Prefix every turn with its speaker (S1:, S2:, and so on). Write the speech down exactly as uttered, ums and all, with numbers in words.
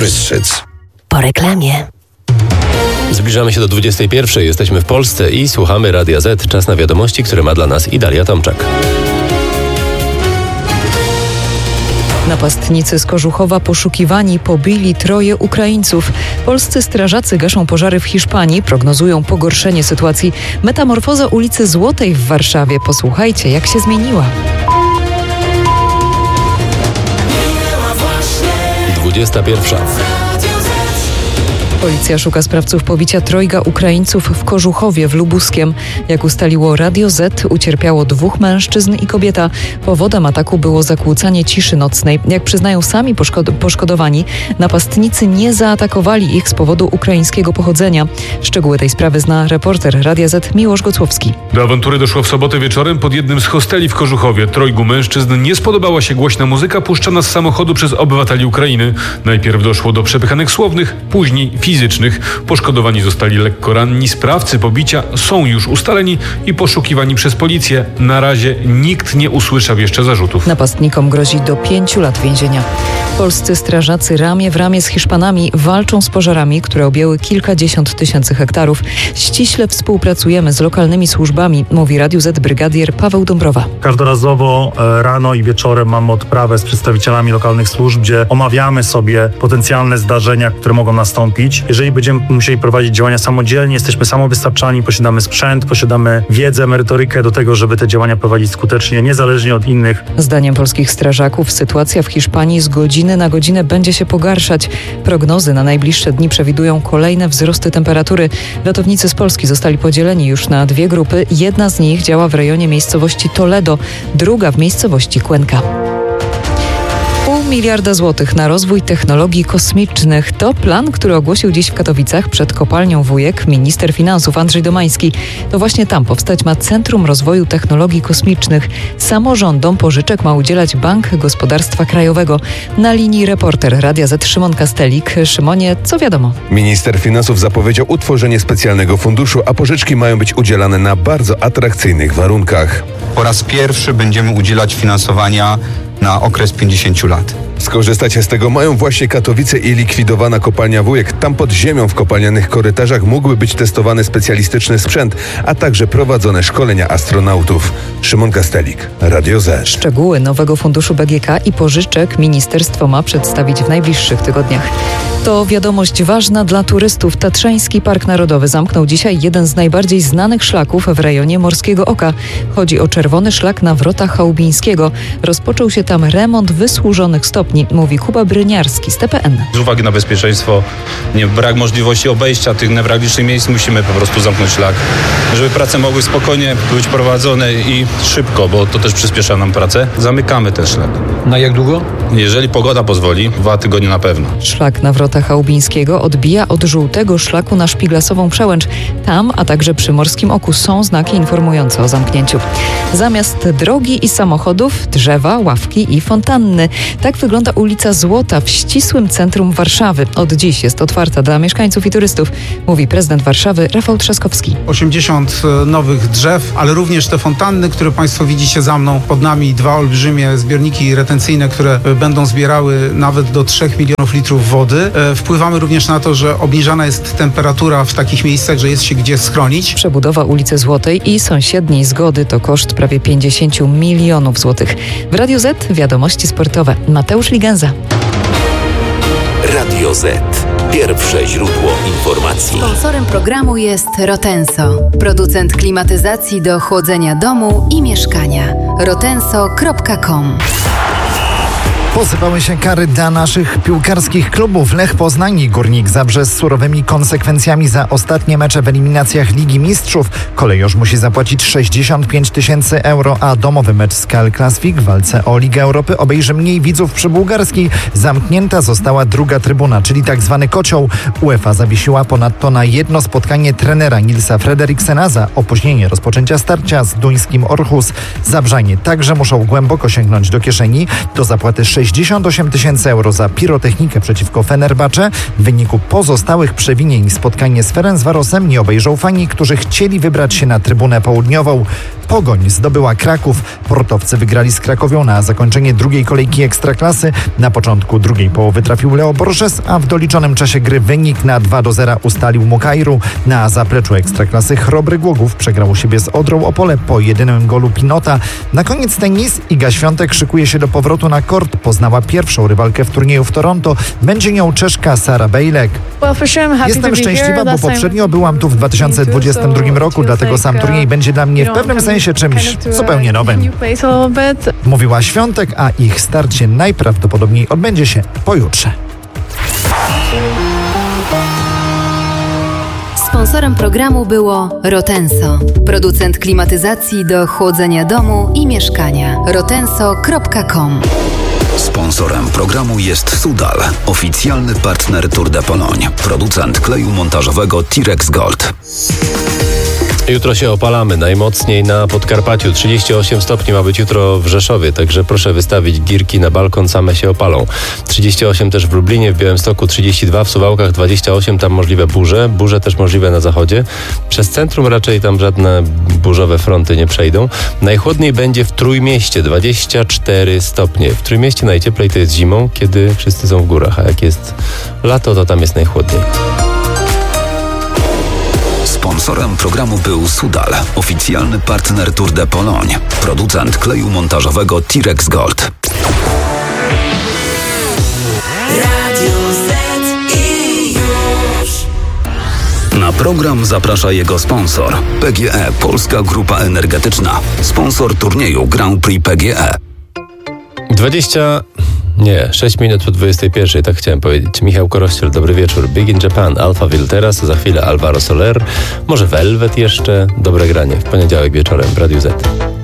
S1: Brzydczyc.
S2: Po reklamie.
S3: Zbliżamy się do dwudziestej pierwszej. Jesteśmy w Polsce i słuchamy Radia Z. Czas na wiadomości, które ma dla nas Idalia Tomczak.
S4: Napastnicy z Kożuchowa poszukiwani pobili troje Ukraińców. Polscy strażacy gaszą pożary w Hiszpanii, prognozują pogorszenie sytuacji. Metamorfoza ulicy Złotej w Warszawie. Posłuchajcie, jak się zmieniła.
S3: dwudziesta pierwsza.
S4: Policja szuka sprawców pobicia trojga Ukraińców w Kożuchowie w Lubuskiem. Jak ustaliło Radio Z, ucierpiało dwóch mężczyzn i kobieta. Powodem ataku było zakłócanie ciszy nocnej. Jak przyznają sami poszkod- poszkodowani, napastnicy nie zaatakowali ich z powodu ukraińskiego pochodzenia. Szczegóły tej sprawy zna reporter Radia Z Miłosz Gocłowski.
S5: Do awantury doszło w sobotę wieczorem pod jednym z hosteli w Kożuchowie. Trojgu mężczyzn nie spodobała się głośna muzyka puszczana z samochodu przez obywateli Ukrainy. Najpierw doszło do przepychanek słownych, później fizycznych. Poszkodowani zostali lekko ranni. Sprawcy pobicia są już ustaleni i poszukiwani przez policję. Na razie nikt nie usłyszał jeszcze zarzutów.
S4: Napastnikom grozi do pięciu lat więzienia. Polscy strażacy ramię w ramię z Hiszpanami walczą z pożarami, które objęły kilkadziesiąt tysięcy hektarów. Ściśle współpracujemy z lokalnymi służbami, mówi Radiu Z brygadier Paweł Dąbrowa.
S6: Każdorazowo rano i wieczorem mamy odprawę z przedstawicielami lokalnych służb, gdzie omawiamy sobie potencjalne zdarzenia, które mogą nastąpić. Jeżeli będziemy musieli prowadzić działania samodzielnie, jesteśmy samowystarczalni, posiadamy sprzęt, posiadamy wiedzę, merytorykę do tego, żeby te działania prowadzić skutecznie, niezależnie od innych.
S4: Zdaniem polskich strażaków sytuacja w Hiszpanii z godziny na godzinę będzie się pogarszać. Prognozy na najbliższe dni przewidują kolejne wzrosty temperatury. Ratownicy z Polski zostali podzieleni już na dwie grupy. Jedna z nich działa w rejonie miejscowości Toledo, druga w miejscowości Cuenca. Pół miliarda złotych na rozwój technologii kosmicznych. To plan, który ogłosił dziś w Katowicach przed kopalnią Wujek minister finansów Andrzej Domański. To właśnie tam powstać ma Centrum Rozwoju Technologii Kosmicznych. Samorządom pożyczek ma udzielać Bank Gospodarstwa Krajowego. Na linii reporter Radia Z Szymon Kastelik. Szymonie, co wiadomo?
S1: Minister finansów zapowiedział utworzenie specjalnego funduszu, a pożyczki mają być udzielane na bardzo atrakcyjnych warunkach.
S7: Po raz pierwszy będziemy udzielać finansowania na okres pięćdziesięciu lat.
S1: Skorzystać z tego mają właśnie Katowice i likwidowana kopalnia Wujek. Tam pod ziemią w kopalnianych korytarzach mógłby być testowany specjalistyczny sprzęt, a także prowadzone szkolenia astronautów. Szymon Kastelik, Radio Z.
S4: Szczegóły nowego funduszu B G K i pożyczek ministerstwo ma przedstawić w najbliższych tygodniach. To wiadomość ważna dla turystów. Tatrzański Park Narodowy zamknął dzisiaj jeden z najbardziej znanych szlaków w rejonie Morskiego Oka. Chodzi o czerwony szlak Nawrota Chałubińskiego. Rozpoczął się tam remont wysłużonych stopni, mówi Kuba Bryniarski z T P N.
S8: Z uwagi na bezpieczeństwo, nie, brak możliwości obejścia tych newralgicznych miejsc, musimy po prostu zamknąć szlak, żeby prace mogły spokojnie być prowadzone i szybko, bo to też przyspiesza nam pracę. Zamykamy ten szlak.
S9: Na jak długo?
S8: Jeżeli pogoda pozwoli, dwa tygodnie na pewno.
S4: Szlak Nawrota Chałubińskiego odbija od żółtego szlaku na Szpiglasową Przełęcz. Tam, a także przy Morskim Oku są znaki informujące o zamknięciu. Zamiast drogi i samochodów, drzewa, ławki i fontanny. Tak wygląda ulica Złota w ścisłym centrum Warszawy. Od dziś jest otwarta dla mieszkańców i turystów, mówi prezydent Warszawy Rafał Trzaskowski.
S10: osiemdziesiąt nowych drzew, ale również te fontanny, które Państwo widzicie za mną. Pod nami dwa olbrzymie zbiorniki retencyjne, które będą zbierały nawet do trzech milionów litrów wody. Wpływamy również na to, że obniżana jest temperatura w takich miejscach, że jest się gdzie schronić.
S4: Przebudowa ulicy Złotej i sąsiedniej Zgody to koszt prawie pięćdziesiąt milionów złotych. W Radiu Z wiadomości sportowe. Mateusz Ligenza.
S2: Radio Z. Pierwsze źródło informacji.
S11: Sponsorem programu jest Rotenso, producent klimatyzacji do chłodzenia domu i mieszkania. rotenso kropka com.
S12: Posypały się kary dla naszych piłkarskich klubów. Lech Poznań i Górnik Zabrze z surowymi konsekwencjami za ostatnie mecze w eliminacjach Ligi Mistrzów. Kolejorz musi zapłacić sześćdziesiąt pięć tysięcy euro, a domowy mecz z K L Classic w walce o Ligę Europy obejrzy mniej widzów przy Bułgarskiej. Zamknięta została druga trybuna, czyli tak zwany kocioł. UEFA zawiesiła ponadto na jedno spotkanie trenera Nilsa Frederiksena za opóźnienie rozpoczęcia starcia z duńskim Orhus. Zabrzanie także muszą głęboko sięgnąć do kieszeni. Do zapłaty sześćdziesiąt sześćdziesiąt osiem tysięcy euro za pirotechnikę przeciwko Fenerbahce. W wyniku pozostałych przewinień spotkanie z Ferencvarosem nie obejrzą fani, którzy chcieli wybrać się na trybunę południową. Pogoń zdobyła Kraków. Portowcy wygrali z Krakowią na zakończenie drugiej kolejki Ekstraklasy. Na początku drugiej połowy trafił Leo Borges, a w doliczonym czasie gry wynik na dwa do zera ustalił Mokairu. Na zapleczu Ekstraklasy Chrobry Głogów przegrał u siebie z Odrą Opole po jedynym golu Pinota. Na koniec tenis. Iga Świątek szykuje się do powrotu na kort. Poznała pierwszą rywalkę w turnieju w Toronto. Będzie nią Czeszka Sara Bejlek. Jestem szczęśliwa, bo poprzednio byłam tu w dwa tysiące dwudziestym drugim roku, dlatego sam turniej będzie dla mnie w pewnym sensie czymś zupełnie nowym. Mówiła Świątek, a ich starcie najprawdopodobniej odbędzie się pojutrze.
S11: Sponsorem programu było Rotenso, producent klimatyzacji do chłodzenia domu i mieszkania. rotenso kropka com.
S2: Sponsorem programu jest Sudal, oficjalny partner Tour de Pologne, producent kleju montażowego T-Rex Gold.
S3: Jutro się opalamy, najmocniej na Podkarpaciu. trzydzieści osiem stopni ma być jutro w Rzeszowie, także proszę wystawić girki na balkon, same się opalą. trzydzieści osiem też w Lublinie, w Białymstoku trzydzieści dwa, w Suwałkach dwadzieścia osiem, tam możliwe burze. Burze też możliwe na zachodzie. Przez centrum raczej tam żadne burzowe fronty nie przejdą. Najchłodniej będzie w Trójmieście, dwadzieścia cztery stopnie. W Trójmieście najcieplej to jest zimą, kiedy wszyscy są w górach, a jak jest lato, to tam jest najchłodniej.
S2: Sponsorem programu był Sudal, oficjalny partner Tour de Pologne, producent kleju montażowego T-Rex Gold. Radio Z i już. Na program zaprasza jego sponsor. P G E Polska Grupa Energetyczna. Sponsor turnieju Grand Prix P G E.
S3: dwadzieścia... Nie, sześć minut po dwudziestej pierwszej, tak chciałem powiedzieć. Michał Korościel, dobry wieczór. Big in Japan, Alphaville teraz, za chwilę Alvaro Soler, może Velvet jeszcze. Dobre granie w poniedziałek wieczorem w Radiu Z.